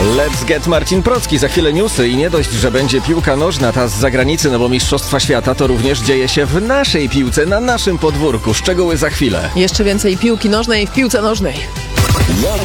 Let's get Marcin Procki. Za chwilę newsy i nie dość, że będzie piłka nożna, ta z zagranicy, no bo Mistrzostwa Świata, to również dzieje się w naszej piłce, na naszym podwórku. Szczegóły za chwilę. Jeszcze więcej piłki nożnej w piłce nożnej.